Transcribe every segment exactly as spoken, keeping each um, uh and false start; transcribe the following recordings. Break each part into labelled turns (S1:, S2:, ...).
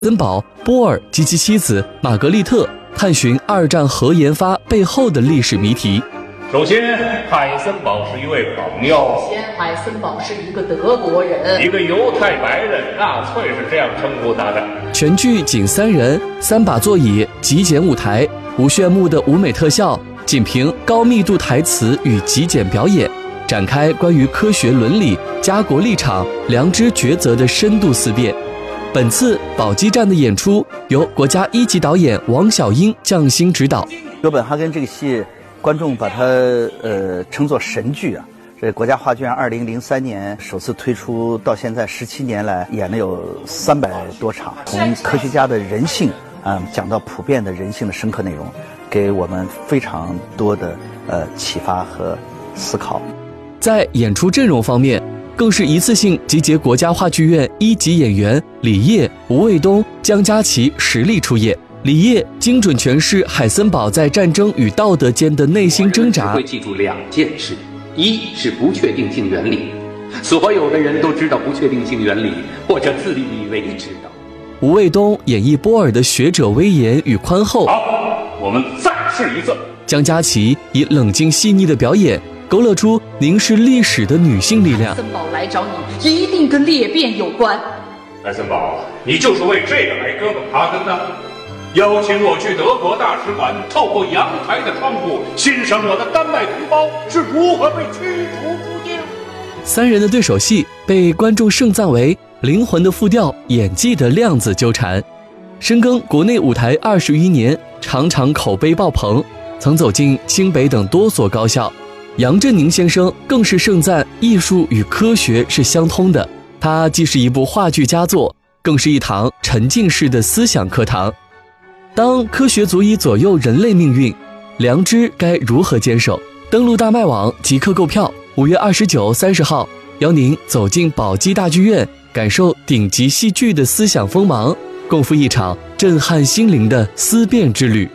S1: 森堡、波尔及其妻子玛格丽特探寻二战核研发背后的历史谜题。
S2: 首先，海森堡是一位朋友。
S3: 首先，海森堡是一个德国人，
S2: 一个犹太白人，纳粹是这样称呼他的。
S1: 全剧仅三人，三把座椅，极简舞台，无炫目的舞美特效，仅凭高密度台词与极简表演，展开关于科学伦理、家国立场、良知抉择的深度思辨。本次宝鸡站的演出由国家一级导演王小英匠心指导。
S4: 哥本哈根这个戏，观众把它呃称作神剧啊。这国家话剧院二零零三年首次推出到现在十七年来，演了有三百多场，从科学家的人性嗯讲到普遍的人性的深刻内容，给我们非常多的呃启发和思考。
S1: 在演出阵容方面，更是一次性集结国家话剧院一级演员李烨、吴卫东、江嘉琪实力出演。李烨精准诠释海森堡在战争与道德间的内心挣扎。
S5: 会记住两件事，一是不确定性原理，所有的人都知道不确定性原理，或者自以为知道。
S1: 吴卫东演绎波尔的学者威严与宽厚。
S2: 好，我们再试一次。
S1: 江嘉琪以冷静细腻的表演勾勒出凝视历史的女性力量。
S3: 海森堡来找你，一定跟裂变有关。
S2: 海森堡，你就是为这个来哥本哈根的？邀请我去德国大使馆，透过阳台的窗户欣赏我的丹麦同胞是如何被驱逐出境。
S1: 三人的对手戏被观众盛赞为灵魂的复调，演技的量子纠缠。深耕国内舞台二十余年，常常口碑爆棚，曾走进清北等多所高校。杨振宁先生更是盛赞艺术与科学是相通的，它既是一部话剧佳作，更是一堂沉浸式的思想课堂。当科学足以左右人类命运，良知该如何坚守？登录大麦网即刻购票，五月二十九、三十号，邀您走进宝鸡大剧院，感受顶级戏剧的思想锋芒，共赴一场震撼心灵的思辨之旅。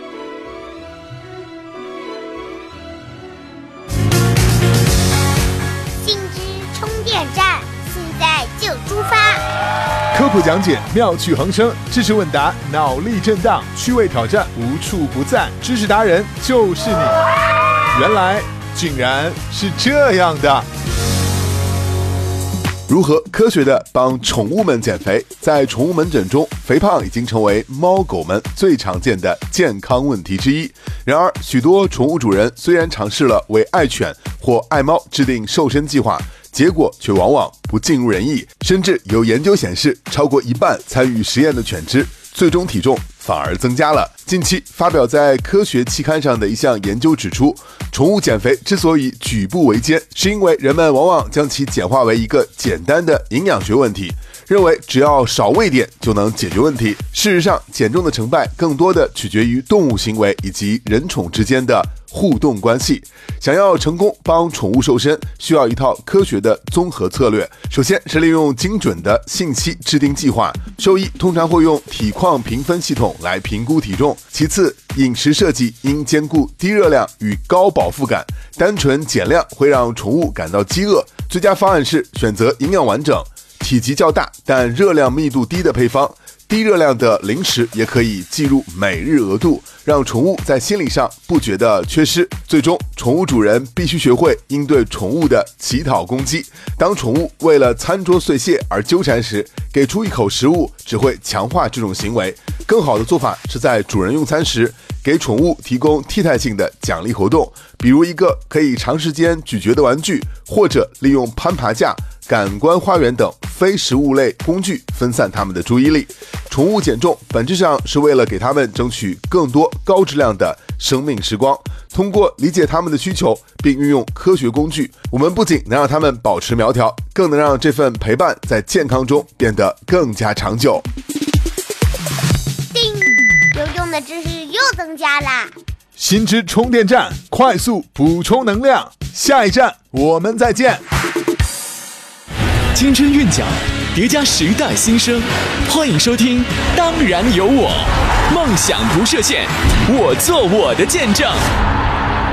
S6: 信之充电站，现在就出发。
S7: 科普讲解妙趣横生，知识问答脑力震荡，趣味挑战无处不在，知识达人就是你。原来竟然是这样的。如何科学的帮宠物们减肥？在宠物门诊中，肥胖已经成为猫狗们最常见的健康问题之一。然而，许多宠物主人虽然尝试了为爱犬或爱猫制定瘦身计划，结果却往往不尽如人意，甚至有研究显示，超过一半参与实验的犬只最终体重反而增加了。近期发表在科学期刊上的一项研究指出，宠物减肥之所以举步维艰，是因为人们往往将其简化为一个简单的营养学问题，认为只要少喂点就能解决问题。事实上，减重的成败更多的取决于动物行为以及人宠之间的互动关系。想要成功帮宠物瘦身，需要一套科学的综合策略。首先是利用精准的信息制定计划，兽医通常会用体况评分系统来评估体重。其次，饮食设计应兼顾低热量与高饱腹感，单纯减量会让宠物感到饥饿。最佳方案是选择营养完整、体积较大但热量密度低的配方。低热量的零食也可以计入每日额度，让宠物在心理上不觉得缺失。最终，宠物主人必须学会应对宠物的乞讨攻击。当宠物为了餐桌碎屑而纠缠时，给出一口食物只会强化这种行为。更好的做法是在主人用餐时，给宠物提供替代性的奖励活动，比如一个可以长时间咀嚼的玩具，或者利用攀爬架、感官花园等非食物类工具分散它们的注意力。宠物减重本质上是为了给它们争取更多高质量的生命时光。通过理解它们的需求并运用科学工具，我们不仅能让它们保持苗条，更能让这份陪伴在健康中变得更加长久。
S6: 叮，有用的知识又增加啦！
S7: 新知充电站，快速补充能量。下一站我们再见。
S8: 青春韵脚叠加时代新生，欢迎收听《当然有我》，梦想不设限，我做我的见证。